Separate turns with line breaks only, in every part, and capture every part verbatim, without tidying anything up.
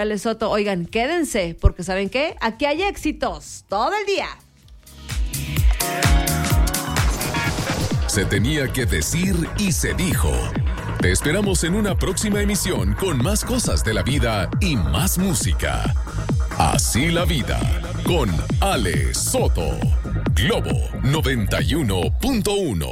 Ale Soto. Oigan, quédense, porque ¿saben qué? Aquí hay éxitos todo el día.
Se tenía que decir y se dijo. Te esperamos en una próxima emisión con más cosas de la vida y más música. Así la vida, con Ale Soto. Globo noventa y uno punto uno.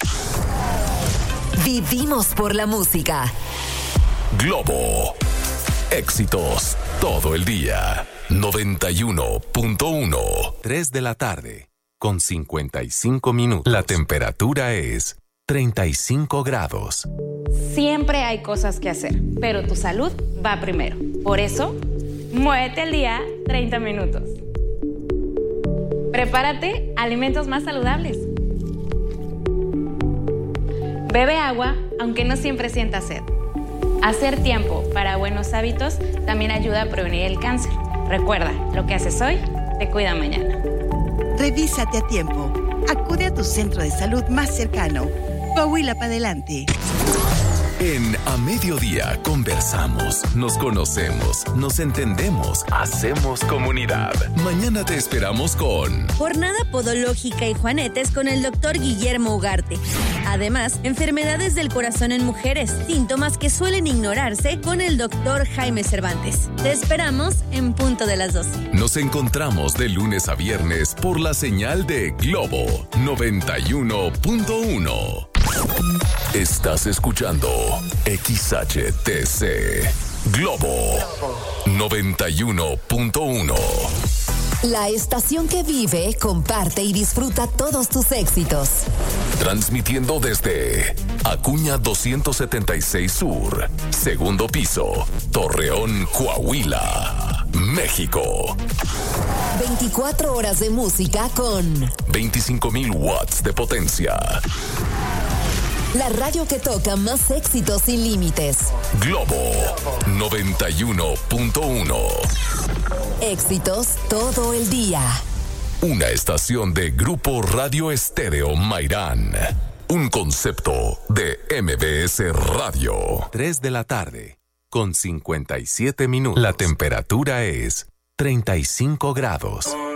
Vivimos por la música.
Globo. Éxitos todo el día. noventa y uno punto uno.
tres de la tarde, con cincuenta y cinco minutos. La temperatura es treinta y cinco grados.
Siempre hay cosas que hacer, pero tu salud va primero. Por eso, muévete al día treinta minutos. Prepárate alimentos más saludables. Bebe agua, aunque no siempre sientas sed. Hacer tiempo para buenos hábitos también ayuda a prevenir el cáncer. Recuerda, lo que haces hoy te cuida mañana.
Revísate a tiempo. Acude a tu centro de salud más cercano. Coahuila para adelante.
En A Mediodía conversamos, nos conocemos, nos entendemos, hacemos comunidad. Mañana te esperamos con
Jornada Podológica y Juanetes con el doctor Guillermo Ugarte. Además, enfermedades del corazón en mujeres, síntomas que suelen ignorarse con el doctor Jaime Cervantes. Te esperamos en punto de las doce.
Nos encontramos de lunes a viernes por la señal de Globo noventa y uno punto uno. Estás escuchando X H T C Globo noventa y uno punto uno.
La estación que vive, comparte y disfruta todos tus éxitos.
Transmitiendo desde Acuña doscientos setenta y seis Sur, segundo piso, Torreón, Coahuila, México.
veinticuatro horas de música con
veinticinco mil watts de potencia.
La radio que toca más éxitos sin límites.
Globo noventa y uno punto uno.
Éxitos todo el día.
Una estación de Grupo Radio Estéreo Mairán. Un concepto de M B S Radio.
tres de la tarde, con cincuenta y siete minutos. La temperatura es treinta y cinco grados.